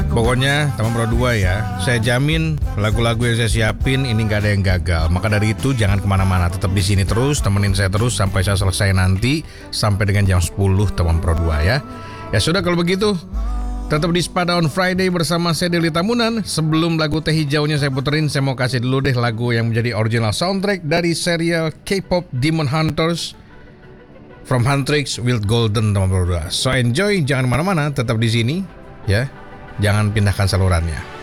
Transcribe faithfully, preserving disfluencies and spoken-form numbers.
Pokoknya teman Pro dua ya, saya jamin lagu-lagu yang saya siapin ini nggak ada yang gagal. Maka dari itu jangan kemana-mana, tetap di sini terus, temenin saya terus sampai saya selesai nanti, sampai dengan jam sepuluh teman Pro dua ya. Ya sudah kalau begitu, tetap di Spada on Friday bersama saya Deli Tamunan. Sebelum lagu teh hijaunya saya puterin, saya mau kasih dulu deh lagu yang menjadi original soundtrack dari serial K-pop Demon Hunters, From Huntrix Wild Golden teman Pro dua. So enjoy, jangan kemana-mana, tetap di sini ya. Jangan pindahkan salurannya.